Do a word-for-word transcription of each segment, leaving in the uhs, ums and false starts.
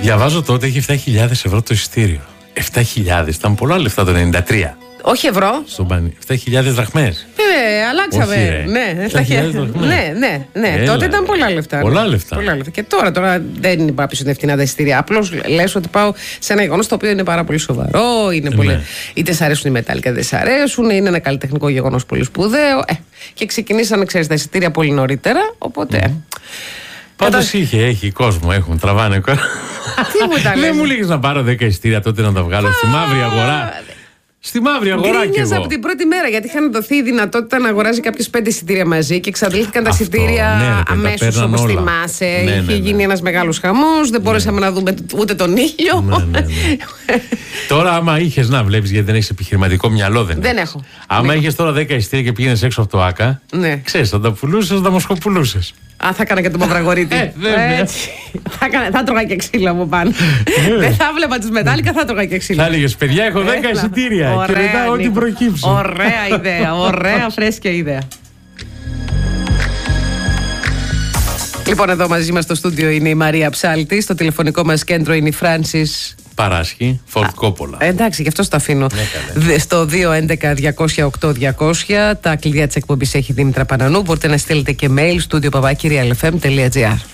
Διαβάζω τότε είχε επτά χιλιάδες ευρώ το εισιτήριο. επτά χιλιάδες ήταν πολλά λεφτά το ενενήντα τρία. Όχι ευρώ. Στον πανί. επτά χιλιάδες δραχμές. Ε, αλλάξαμε. Όχι, ναι, επτά χιλιάδες δραχμές. Ναι, ναι, ναι. Έλα, τότε ήταν πολλά λεφτά. Πολλά λεφτά. Πολλά λεφτά. Και τώρα, τώρα δεν είναι πάρα πίσω φτηνά τα εισιτήρια. Απλώς λες ότι πάω σε ένα γεγονός το οποίο είναι πάρα πολύ σοβαρό. Είναι πολύ... ναι. Είτε σ' αρέσουν οι μετάλλικα, είτε σ' αρέσουν. Είναι ένα καλλιτεχνικό γεγονός πολύ σπουδαίο. Ε, και ξεκινήσανε, ξέρεις, τα εισιτήρια πολύ νωρίτερα. Οπότε. Mm. Πάντως Κατα... είχε, έχει κόσμο, έχουν, τραβάνε. Τι μου τα λέει. Δεν μου λέγεις να πάρω δέκα εισιτήρια τότε να τα βγάλω στη μαύρη αγορά. Στη μαύρη αγορά και εγώ. Από την πρώτη μέρα, γιατί είχαν δοθεί η δυνατότητα να αγοράζει κάποιος πέντε εισιτήρια μαζί και εξαντλήθηκαν τα εισιτήρια ναι, αμέσως, όπως θυμάσαι. Ναι, είχε ναι, ναι. γίνει ένας μεγάλος χαμός, δεν μπορέσαμε ναι. να δούμε ούτε τον ήλιο. Ναι, ναι, ναι. Τώρα, άμα είχες να βλέπεις, γιατί δεν έχεις επιχειρηματικό μυαλό, δεν, δεν έχω. Άμα είχες τώρα δέκα εισιτήρια και πήγαινες έξω από το ΆΚΑ, ναι. ξέρεις, θα τα πουλούσες, θα τα μοσχοπουλούσες. Α, θα έκανα και τον Μαυραγωρίτη. Ε, Έτσι. θα, θα τρώγα και ξύλα από πάνω. Δεν θα βλέπα τις μετάλλικα, θα τρώγα και ξύλα. Θα έλεγες, παιδιά, έχω δέκα εισιτήρια. Και μετά ό,τι προκύψει. Ωραία ιδέα, ωραία φρέσκια ιδέα. Λοιπόν, εδώ μαζί μας στο στούντιο είναι η Μαρία Ψάλτη. Στο τηλεφωνικό μας κέντρο είναι η Φράνσις Παράσχη, Φορτ Κόπολα. Εντάξει, γι' αυτό το αφήνω. Ναι, στο δύο έντεκα διακόσια οκτώ διακόσια. Τα κλειδιά της εκπομπής έχει Δήμητρα Πανανού. Μπορείτε να στείλετε και mail studio παπάκι real f m τελεία g r.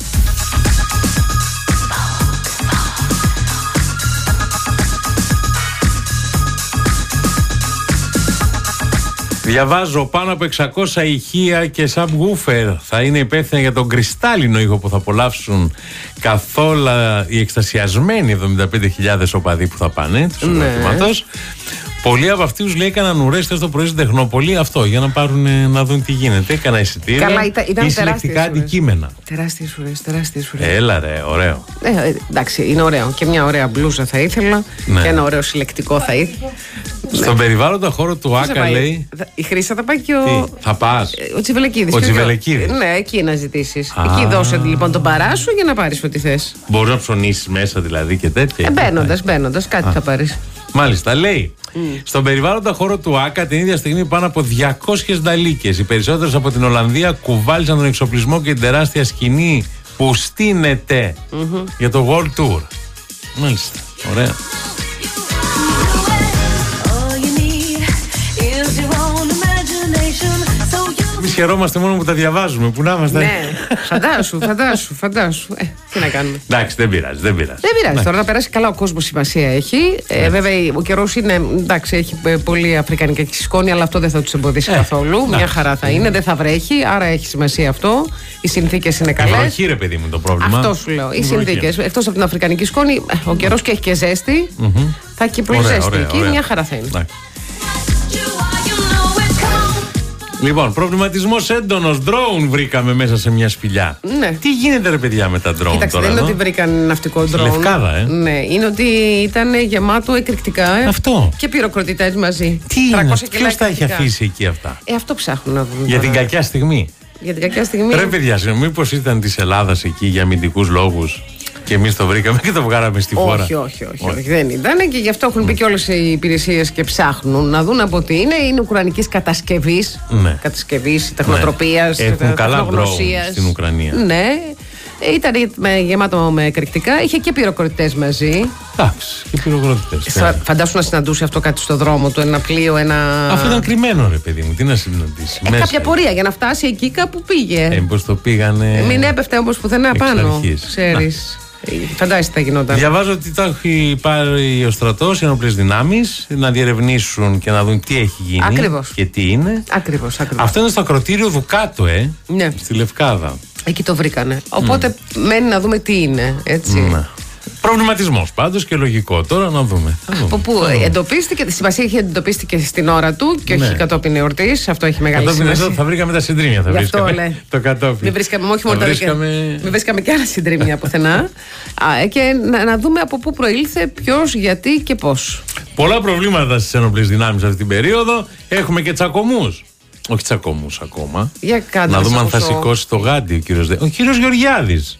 Διαβάζω πάνω από εξακόσια ηχεία και subwoofer θα είναι υπεύθυνα για τον κρυστάλλινο ήχο που θα απολαύσουν καθόλου οι εκστασιασμένοι εβδομήντα πέντε χιλιάδες οπαδοί που θα πάνε του συγκροτήματος. Πολλοί από αυτούς λέει έκαναν ουρές το πρωί στην Τεχνόπολη αυτό για να πάρουν να δουν τι γίνεται. Έκανα εισιτήρια ή συλλεκτικά αντικείμενα. Τεράστιες ουρές, τεράστιες ουρές. Έλα ρε, ωραίο. Ε, εντάξει, είναι ωραίο. Και μια ωραία μπλούζα θα ήθελα. Ναι. Και ένα ωραίο συλλεκτικό θα ήθελα. Στον ναι. περιβάλλοντα χώρο του ΆΚΑ λέει. Η Χρύσα θα πάει και ο. Τι, θα πας. Ο Τσιβελεκίδης. Ο Τσιβελεκίδης. Ναι, εκεί να ζητήσεις. Εκεί δώσε λοιπόν τον παράσου για να πάρεις ό,τι θες. Μπορεί να ψωνίσεις μέσα δηλαδή και τέτοια. Ε, μπαίνοντας, μπαίνοντας, κάτι Α. θα πάρεις. Μάλιστα, λέει. Mm. Στον περιβάλλοντα χώρο του ΆΚΑ την ίδια στιγμή πάνω από διακόσιες νταλίκες. Οι περισσότερες από την Ολλανδία κουβάλιζαν τον εξοπλισμό και την τεράστια σκηνή που στείνεται mm-hmm. για το World Tour. Μάλιστα, ωραία. Εμείς χαιρόμαστε μόνο που τα διαβάζουμε, που να είμαστε. Ναι, φαντάσου, φαντάσου, φαντάσου. Ε, τι να κάνουμε. Εντάξει, δεν πειράζει, δεν πειράζει. Δεν πειράζει. Εντάξει. Τώρα να περάσει καλά ο κόσμος, σημασία έχει. Ε, βέβαια, ο καιρός είναι, εντάξει, έχει πολύ αφρικανικά και σκόνη, αλλά αυτό δεν θα τους εμποδίσει ε, καθόλου. Εντάξει. Μια χαρά θα είναι, δεν θα βρέχει, άρα έχει σημασία αυτό. Οι συνθήκες είναι καλές. Βροχή, ρε παιδί μου, το πρόβλημα. Αυτό σου λέω. Οι συνθήκες. Εκτός από την αφρικανική σκόνη, ο καιρός και έχει και ζέστη. Mm-hmm. Θα έχει και πολύ ωραία, ζέστη ωραία, εκεί, ωραία. Μια χαρά θα είναι. Εντάξει. Λοιπόν, προβληματισμός έντονος. Drone βρήκαμε μέσα σε μια σπηλιά. Ναι. Τι γίνεται, ρε παιδιά, με τα drone. Κοίταξε, τώρα, δεν είναι εδώ? ότι βρήκαν ναυτικό drone. Λευκάδα, ε. Ναι, είναι ότι ήταν γεμάτο εκρηκτικά. Ε, αυτό. Και πυροκροτητές μαζί. Τι είναι, ποιος τα έχει αφήσει εκεί αυτά. Ε, αυτό ψάχνουν να δουν. Για την κακιά στιγμή. Για την κακιά στιγμή. Ρε παιδιά, μήπως ήταν της Ελλάδας εκεί για αμυντικούς λόγους. Και εμείς το βρήκαμε και το βγάλαμε στη φόρα. Όχι, όχι, όχι, όχι, δεν ήταν. Και γι' αυτό έχουν πει και όλες οι υπηρεσίες και ψάχνουν να δουν από τι είναι. Είναι ουκρανικής κατασκευής. Ναι. Κατασκευής, τεχνοτροπίας, ναι. Έχουν καλά drone στην Ουκρανία. Ναι. Ήταν γεμάτο με εκρηκτικά. Είχε και πυροκροτητές μαζί. Εντάξει, και πυροκροτητές. Φαντάσου να συναντούσε αυτό κάτι στο δρόμο του, ένα πλοίο, ένα. Αυτό ήταν κρυμμένο, ρε παιδί μου, τι να συναντήσει. Ε, μέσα, κάποια πορεία για να φτάσει εκεί κάπου πήγε. Ε, πώς το πήγανε. Μην έπεφτε όμως πουθενά πάνω. Ξέρεις. Φαντάζεσαι τι θα γινόταν. Διαβάζω ότι τα έχει πάρει ο στρατός, οι ενόπλες δυνάμεις, να διερευνήσουν και να δουν τι έχει γίνει. Ακριβώς. Και τι είναι. Ακριβώς, ακριβώς. Αυτό είναι στο ακροτήριο Δουκάτο, ε. Ναι. Στη Λευκάδα. Εκεί το βρήκανε. Οπότε mm. μένει να δούμε τι είναι, έτσι. Ναι. Προβληματισμός πάντως και λογικό. Τώρα να δούμε. Από πού εντοπίστηκε, τη σημασία έχει εντοπίστηκε στην ώρα του και ναι. όχι κατόπιν εορτής. Αυτό έχει μεγάλη κατόπιν σημασία. Κατόπιν θα βρήκαμε τα συντρίμια. Θα βρίσκαμε αυτό, το κατόπιν. Μην βρίσκαμε, όχι μόνο βρίσκαμε... Μην βρίσκαμε και άλλα συντρίμια πουθενά. Α, και να, να δούμε από πού προήλθε, ποιος, γιατί και πώς. Πολλά προβλήματα στις ενόπλες δυνάμεις αυτή την περίοδο. Έχουμε και τσακωμούς. Όχι τσακωμούς ακόμα. Για να δούμε αν θα σηκώσει το γάντι ο κύριος, ο κύριος Γεωργιάδης.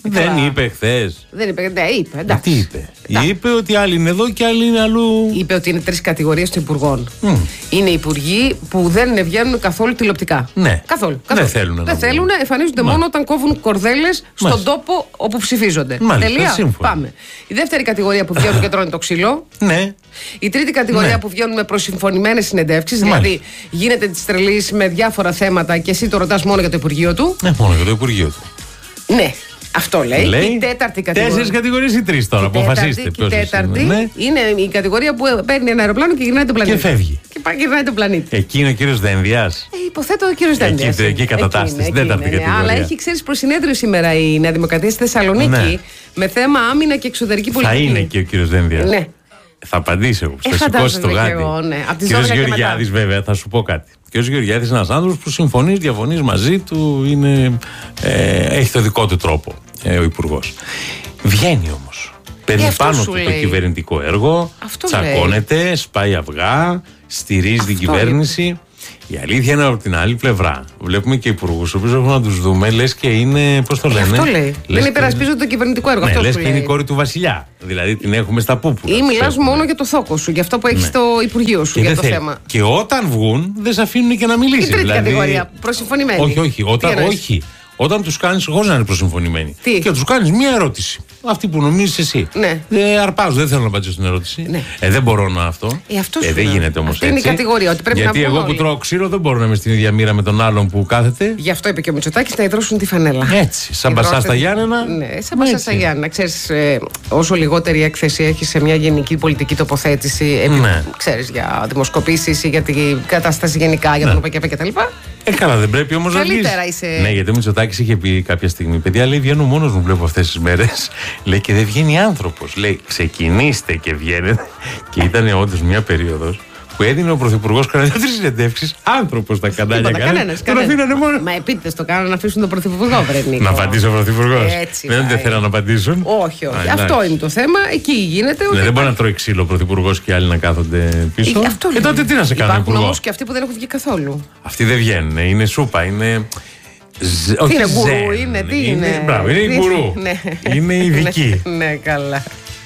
Δεν Τώρα... είπε χθες. Δεν είπε, ναι, είπε. Εντάξει. Τι είπε. Εντάξει. Είπε ότι άλλοι είναι εδώ και άλλοι είναι αλλού. Είπε ότι είναι τρεις κατηγορίες των υπουργών. Mm. Είναι υπουργοί που δεν βγαίνουν καθόλου τηλεοπτικά. Ναι. Καθόλου. καθόλου. Δεν θέλουν. Δεν θέλουν, εμφανίζονται Μα. μόνο όταν κόβουν κορδέλες στον Μάλιστα. τόπο όπου ψηφίζονται. Μάλιστα. Τελεία. Σύμφωνα. Πάμε. Η δεύτερη κατηγορία που βγαίνουν και τρώνε το ξύλο. Ναι. Η τρίτη κατηγορία ναι. που βγαίνουν με προσυμφωνημένες συνεντεύξεις. Δηλαδή γίνεται τη τρελή με διάφορα θέματα και εσύ το ρωτάς μόνο για το Υπουργείο του. Ναι, μόνο για το Υπουργείο του. Ναι. Αυτό λέει. λέει. Η τέταρτη κατηγορία. Τέσσερις κατηγορίες ή τρεις τώρα, αποφασίστε. Η τέταρτη είναι, ναι. είναι η κατηγορία που παίρνει ένα αεροπλάνο και γυρνάει τον πλανήτη. Και φεύγει. Και πάει, γυρνάει τον πλανήτη. Εκεί είναι ο κύριος Δένδιας. Ε, υποθέτω ο κύριος Δένδιας. Εκεί, εκεί κατατάσσεται. Στην τέταρτη είναι, κατηγορία. Αλλά έχει, ξέρεις, προσυνέδριο σήμερα η Νέα Δημοκρατία στη Θεσσαλονίκη ναι. με θέμα άμυνα και εξωτερική πολιτική. Θα είναι και ο κύριος Δένδιας. Ναι. Θα απαντήσει εγώ. Ε, θα σηκώσει το γάτι. Ναι. Κύριος Γεωργιάδης, βέβαια, θα σου πω κάτι. Ο κύριος Γεωργιάδης είναι ένας άνθρωπος που συμφωνείς, διαφωνείς μαζί του, είναι, ε, έχει το δικό του τρόπο ε, ο υπουργός. Βγαίνει όμως. Παίρνει πάνω του το κυβερνητικό έργο, αυτό τσακώνεται, λέει. Σπάει αυγά, στηρίζει αυτό την κυβέρνηση. Λέει. Η αλήθεια είναι από την άλλη πλευρά. Βλέπουμε και υπουργούς, ο οποίος έχουμε να τους δούμε, λες και είναι. Πώς το λένε. Αυτό λέει. Δεν υπερασπίζονται το κυβερνητικό έργο. Ναι, λες και λέει. είναι η κόρη του βασιλιά. Δηλαδή την έχουμε στα πούπουλα. Ή μιλάς μόνο για το θόκο σου, για αυτό που έχεις ναι. στο Υπουργείο σου, και για το θέλει. θέμα. Και όταν βγουν, δεν σε αφήνουν και να μιλήσει. Η τρίτη δηλαδή... κατηγορία, προσυμφωνημένη. Όχι, όχι. Όταν, όχι. Όταν τους κάνεις, χωρίς να είναι προσυμφωνημένοι. Τι? Και τους κάνεις μία ερώτηση. Αυτή που νομίζεις εσύ. Ναι. Ε, αρπάζω, δεν θέλω να απαντήσω στην ερώτηση. Ναι. Ε, δεν μπορώ να αυτό. Ε, αυτό ε, δεν γίνεται όμως έτσι. Είναι η κατηγορία. Ότι πρέπει Γιατί να εγώ όλοι. που τρώω ξύλο δεν μπορώ να είμαι στην ίδια μοίρα με τον άλλον που κάθεται. Γι' αυτό είπε και ο Μητσοτάκης να υδρώσουν τη φανέλα. Έτσι. Σαν μπασά στα Γιάννενα. Ναι, σαν μπασά στα Γιάννενα. Ξέρεις, ε, όσο λιγότερη έκθεση έχει σε μια γενική πολιτική τοποθέτηση, επί, ναι. ξέρεις, για δημοσκοπήσεις ή για την κατάσταση γενικά, για τον ΟΠΕΚΕΠΕ κτλ. Ε, καλά, δεν πρέπει όμως να βγεις. Είσαι... Ναι, γιατί ο Μητσοτάκης είχε πει κάποια στιγμή: παιδιά, λέει, βγαίνω μόνος μου, βλέπω αυτές τις μέρες. Λέει και δεν βγαίνει άνθρωπος. Λέει, ξεκινήστε και βγαίνετε. Και ήταν όντως μια περίοδος που έδινε ο Πρωθυπουργός κανένα τρεις συνεντεύξεις. Άνθρωπος τα κανάλια κανένας. Τον αφήνανε μόνο. Μα επίτηδες το κάνανε να αφήσουν τον Πρωθυπουργό, βρε Νίκο. Να απαντήσει ο Πρωθυπουργός. Δεν δεν θέλανε να απαντήσουν. Όχι, όχι. Α, αυτό είναι το θέμα. Εκεί γίνεται. Ναι, δεν μπορεί να τρώει ξύλο ο Πρωθυπουργός και άλλοι να κάθονται πίσω. Ε, αυτό και τότε τι να σε κάνουν. Υπάρχουν όμως και αυτοί που δεν έχουν βγει καθόλου. Αυτοί δεν βγαίνουν. Είναι σούπα. Είναι. Ζ... Τι είναι γκουρού, είναι, τι είναι. είναι μπράβο, είναι η γκουρού. Είναι ειδική. Ναι, καλά.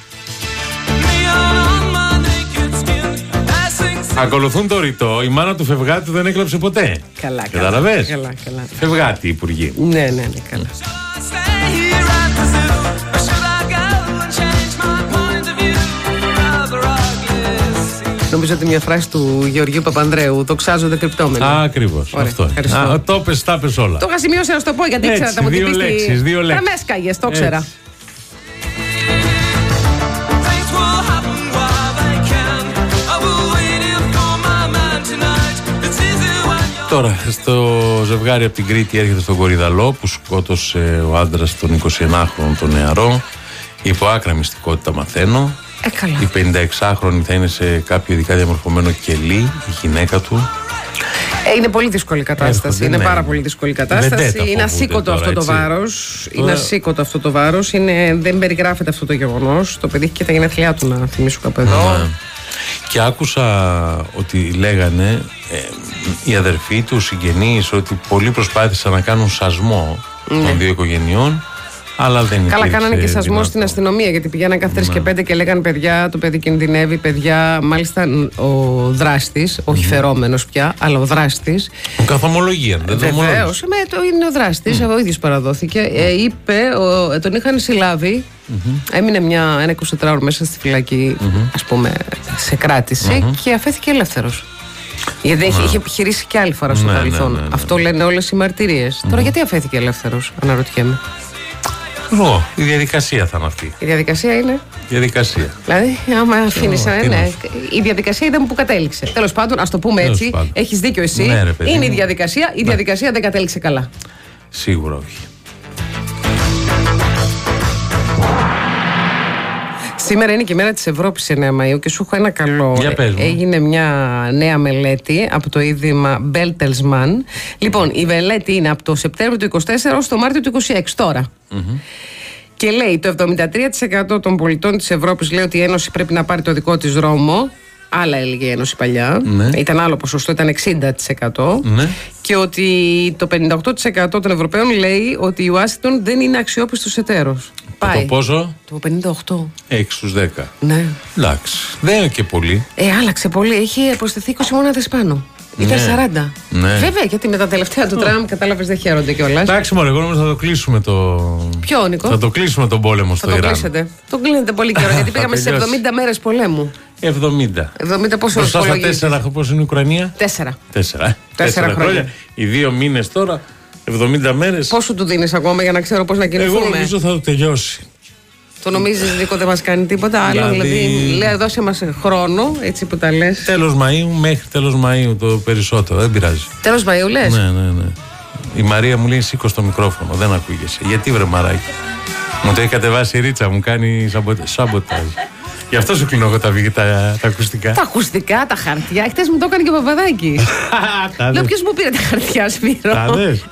Ακολουθούν το ρητό. Η μάνα του Φευγάτη δεν έκλαψε ποτέ. Καλά, καταλαβες. Καλά, καλά. Φευγάτη, υπουργή. Ναι, ναι, ναι, καλά. Νομίζω ότι μια φράση του Γεωργίου Παπανδρέου, το ξάζονται κρυπτόμενοι. Ακριβώς. Αυτό. Α, το πες, τα πες όλα. Το είχα σημειώσει να σου το πω γιατί ήξερα να μου δύο λέξεις, δύο λέξεις. Τα μέσκαγες, το ξέρα. Τώρα, στο ζευγάρι από την Κρήτη έρχεται στον Κορυδαλό που σκότωσε ο άντρας τον εικοσιενάχρονο τον νεαρό. Υπό άκρα μυστικότητα μαθαίνω. Ε, η πενηνταεξάχρονη θα είναι σε κάποιο ειδικά διαμορφωμένο κελί, η γυναίκα του. Ε, είναι πολύ δύσκολη κατάσταση. Έρχονται, είναι ναι. πάρα πολύ δύσκολη κατάσταση. Είναι ασήκωτο αυτό το βάρος. Είναι ασήκωτο αυτό το βάρος. Δεν περιγράφεται αυτό το γεγονός. Το παιδί έχει και τα γενέθλιά του, να θυμίσω κάπου εδώ. Ναι. Και άκουσα ότι λέγανε ε, οι αδερφοί του, οι συγγενείς, ότι πολλοί προσπάθησαν να κάνουν σασμό ναι. των δύο οικογενειών. Αλλά δεν είναι. Καλά, κάνανε και σασμό δυνατό. Στην αστυνομία, γιατί πηγαίναν κάθε τρεις και πέντε και λέγανε παιδιά, το παιδί κινδυνεύει, παιδιά. Μάλιστα ο δράστης, όχι mm. φερόμενος πια, αλλά ο δράστης. Καθομολογία, δεν το ομολόγησε. Βεβαίως, το είναι ο δράστης, mm. ο ίδιος παραδόθηκε. Ε, είπε, ο, τον είχαν συλλάβει, mm-hmm. έμεινε μια, ένα εικοσιτετράωρο μέσα στη φυλακή, mm-hmm. ας πούμε, σε κράτηση mm-hmm. και αφέθηκε ελεύθερος. Γιατί ναι. είχε επιχειρήσει και άλλη φορά στο ναι, παρελθόν. Ναι, ναι, ναι. Αυτό λένε όλες οι μαρτυρίες. Mm-hmm. Τώρα γιατί αφέθηκε ελεύθερος, αναρωτιέμαι. Εγώ, η διαδικασία θα είναι αυτή. Η διαδικασία είναι. Η διαδικασία. Δηλαδή, άμα αφήνει. Ναι, η διαδικασία ήταν που κατέληξε. Τέλος πάντων, ας το πούμε Τέλος έτσι. Έχεις δίκιο εσύ. Ναι, ρε, παιδί, είναι η διαδικασία. Η ναι. διαδικασία δεν κατέληξε καλά. Σίγουρα όχι. Σήμερα είναι και η μέρα της Ευρώπης εννέα Μαΐου και σου έχω ένα καλό. Για πες μου. Έγινε μια νέα μελέτη από το ίδρυμα Bertelsmann. Λοιπόν, η μελέτη είναι από το Σεπτέμβριο του είκοσι τέσσερα ως το Μάρτιο του είκοσι έξι τώρα. Mm-hmm. Και λέει το εβδομήντα τρία τοις εκατό των πολιτών της Ευρώπης λέει ότι η Ένωση πρέπει να πάρει το δικό της δρόμο. άλλα έλεγε η Ένωση παλιά. Ναι. Ήταν άλλο ποσοστό, ήταν εξήντα τοις εκατό. Ναι. Και ότι το πενήντα οκτώ τοις εκατό των Ευρωπαίων λέει ότι η Ουάσιγκτον δεν είναι αξιόπιστος εταίρος. Πάει. Το πόσο? Το πενήντα οκτώ. έξι στους δέκα. Ναι. Εντάξει. Δεν είναι και πολύ. Ε, άλλαξε πολύ. Έχει προσθεθεί είκοσι μονάδες πάνω. Ήταν Ναι. σαράντα. Ναι. Βέβαια, γιατί με τα τελευταία του Τραμπ, κατάλαβες, δεν χαίρονται κιόλας. Εντάξει, μωρέ, εγώ νομίζω θα το κλείσουμε το. Ποιο, Νίκο? Θα το κλείσουμε τον πόλεμο Θα στο το Ιράν. κλείσετε. Το κλείνετε πολύ καιρό, γιατί πήγαμε σε τελειώσει. εβδομήντα μέρες πολέμου. εβδομήντα. εβδομήντα πόσο Μπροστά στα υπολογίζεις? τέσσερα, πώς είναι η Ουκρανία? Τέσσερα. Τέσσερα. ε. Τέσσερα χρόνια. Οι δύο μήνες τώρα, εβδομήντα μέρες. Πόσο του δίνεις ακόμα για να ξέρω πώς να Εγώ κινηθούμε? νομίζω θα το τελειώσει. Το νομίζεις, Νίκο, δεν μας κάνει τίποτα άλλο? Δηλαδή- Δηλαδή, λέει, δώσε μας χρόνο, έτσι που τα λες. Τέλος Μαΐου, μέχρι τέλος Μαΐου το περισσότερο. Δεν πειράζει. Τέλος Μαΐου λες? Ναι, ναι, ναι. Η Μαρία μου λέει σήκω το μικρόφωνο, δεν ακούγεσαι. Γιατί βρε μαράκι? Μου το έχει κατεβάσει η Ρίτσα, μου κάνει σαμποτε- σαμποτάζ. Γι' αυτό σου κλείνω εγώ τα, βι- τα, τα ακουστικά. Τα ακουστικά, τα χαρτιά. Χτες μου το έκανε και ο Παπαδάκης. Τα Λέω, δες. ποιος μου πήρε τα χαρτιά, Σπύρο? Τα δες.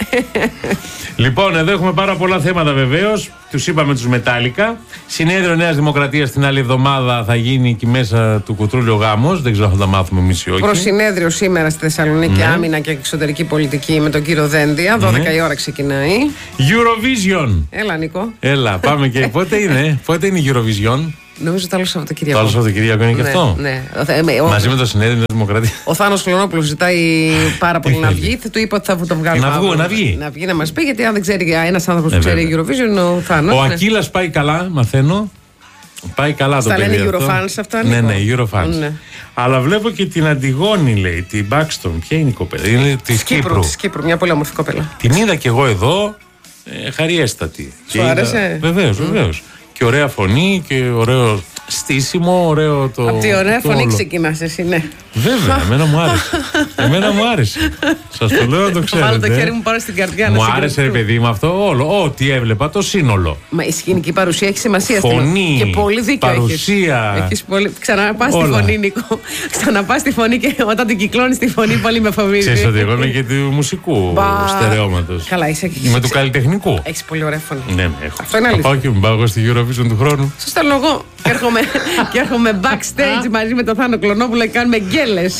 Λοιπόν, εδώ έχουμε πάρα πολλά θέματα βεβαίως. Τους είπαμε τους Μετάλλικα. Συνέδριο Νέας Δημοκρατίας την άλλη εβδομάδα θα γίνει εκεί μέσα του κουτρούλιο γάμος. Δεν ξέρω αν θα τα μάθουμε εμείς ή όχι. Προσυνέδριο σήμερα στη Θεσσαλονίκη, Ναι. άμυνα και εξωτερική πολιτική με τον κύριο Δένδια. δώδεκα Ναι. η ώρα ξεκινάει. Eurovision. Έλα, Νίκο. Έλα, πάμε και. Πότε είναι, πότε είναι η Eurovision? Νομίζω το άλλο Σαββατοκύριακο. Το άλλο Σαββατοκύριακο είναι και Ναι, αυτό. ναι. Ο, Θε- με- ο- Μαζί με το Συνέδριο Νέας Δημοκρατίας. ο Θάνος Κλωνόπουλος ζητάει πάρα πολύ Τι να θέλει? βγει. Θα του είπα ότι θα το βγάλουμε. Να βγω, αύριο. να βγει. Να βγει να μας πει, γιατί αν δεν ξέρει ένας άνθρωπος Ε, που ξέρει βέβαια. Eurovision είναι ο Θάνος. Ο ναι. Ακύλας πάει καλά, μαθαίνω. Πάει καλά το Στα παιδί λένε αυτό. Eurofans αυτά, Ναι, Νίκο? ναι, Eurofans. Ναι. Αλλά βλέπω και την Αντιγόνη, λέει, την Μπάξτον. Ποια είναι η κοπέλα? Είναι της Κύπρου, Κύπρου. της Κύπρου, μια πολύ όμορφη κοπέλα. Την είδα κι εγώ εδώ, ε, χαριέστατη. Σου άρεσε? Βεβαίως, βεβαίως. Και ωραία φωνή και ωραίο στήσιμο, ωραίο το. Από τη ωραία το φωνή όλο. ξεκινάς εσύ, ναι. Βέβαια, εμένα μου άρεσε. εμένα μου άρεσε. Σας το λέω να το Θα βάλω το ξέρετε. χέρι μου πάνω στην καρδιά να Μου άρεσε, ρε συγκρατηθούμε. παιδί μου, αυτό όλο. Ό,τι έβλεπα, το σύνολο. Μα η σκηνική παρουσία έχει σημασία. στην- Φωνή, και πολύ δίκιο παρουσία. έχεις. Έχεις πολύ... Ξαναπάς στη Όλα. φωνή, Νίκο. Ξαναπάς στη φωνή και όταν την κυκλώνεις τη φωνή πολύ με φοβίζει. Ξέρεις ότι εγώ είμαι και του μουσικού Μπα. στερεώματος. Καλά, είσαι. Είμαι του καλλιτεχνικού. Έχεις πολύ ωραία φωνή. Ναι, ναι, έχω. Αυτό είναι Θα αλήθεια. πάω και μην πάω εγώ στη Eurovision του χρόνου. Σας στέλνω εγώ. Και έρχομαι, και έρχομαι backstage μαζί με τον Θάνο Κλωνόπουλο και κάνουμε γκέλες.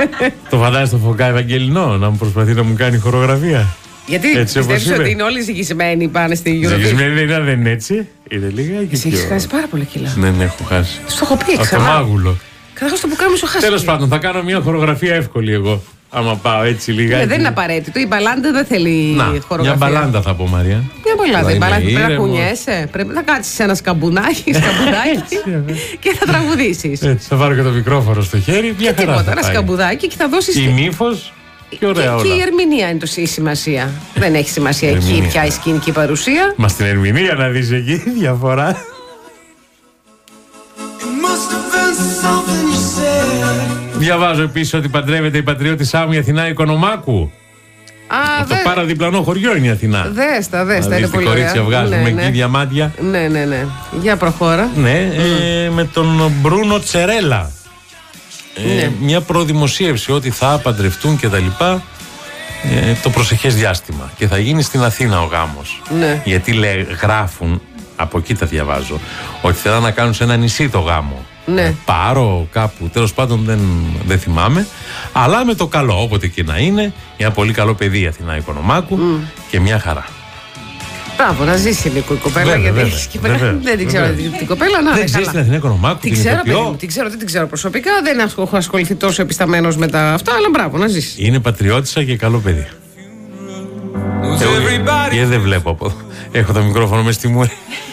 Το φαντάζεσαι το Φωκά Ευαγγελινό να μου προσπαθεί να μου κάνει χορογραφία. Γιατί Έτσι όπως πιστεύεις είμαι. ότι είναι όλοι ζυγισμένοι πάνε στη Eurovision? Ζυγισμένη δεν είναι, δεν είναι έτσι. Είναι λίγα και Εσύ έχεις χάσει πάρα πολύ κιλά. Ναι, ναι, έχω χάσει. Στο έχω πει Από το ξανά. μάγουλο. Καταρχάς το που κάνουμε σου χάσει. Τέλος πάντων, θα κάνω μια χορογραφία εύκολη εγώ. Άμα πάω έτσι λίγα. Ναι, δεν είναι απαραίτητο. Η μπαλάντα δεν θέλει Να, χορογραφία. μια μπαλάντα θα πω, Μαρία. Μια μπαλάντα. Θα Η μπαλάντα είμαι πρέπει να ήρεμος. κουνιέσαι. Πρέπει να κάτσεις σε ένα σκαμπουδάκι, σκαμπουδάκι και θα τραγουδήσεις. Έτσι, θα βάλω και το μικρόφωνο στο χέρι. Μια Και χαρά τίποτα. θα Ένα πάει. σκαμπουδάκι και θα δώσεις. Η νύφος και ωραία Και, και όλα. η ερμηνεία είναι το, η σημασία. Δεν έχει σημασία εκεί Ερμηνεία. πια η σκηνική παρουσία. Μα στην ερμηνεία να δεις εκεί διαφορά. Διαβάζω επίσης ότι παντρεύεται η πατριώτη Σάμου η Αθηνά Οικονομάκου. Α, Αυτό δε, πάρα διπλανό χωριό είναι η Αθηνά. δέστα, δέστα. Να Είναι δεις τι πολύ ωραία. κορίτσια βγάζουμε Ναι, εκεί ναι. διαμάντια. Ναι, ναι, ναι. Για προχώρα. Ναι, ε, με τον Μπρούνο Τσερέλα. Ε, Ναι. Μια προδημοσίευση ότι θα παντρευτούν και τα λοιπά ε, το προσεχές διάστημα. Και θα γίνει στην Αθήνα ο γάμος. Ναι. Γιατί λέει, γράφουν, από εκεί τα διαβάζω, ότι θέλουν να κάνουν σε ένα νησί το γάμο. Ναι. Ε, Πάρο κάπου, τέλος πάντων δεν, δεν θυμάμαι. Αλλά με το καλό, όποτε και να είναι, μια πολύ καλό παιδί η Αθηνά Οικονομάκου και μια χαρά. Μπράβο, να ζήσει λίγο η κοπέλα. Βέβαια, γιατί βέβαια, έχει και πέρα- βέβαια, δεν την ξέρω βέβαια. την, την κοπέλα. Να, Δεν ναι, ξέρεις καλά. την Αθηνά Οικονομάκου, Την την ξέρω, ηθοποιό? παιδί μου, την ξέρω, δεν την ξέρω προσωπικά. Δεν έχω ασχοληθεί τόσο επισταμένος με τα αυτά, αλλά μπράβο, να ζήσει. Είναι πατριώτισσα και καλό παιδί. Εγώ δεν βλέπω από εδώ. Έχω το μικρόφωνο μες στη μούρη.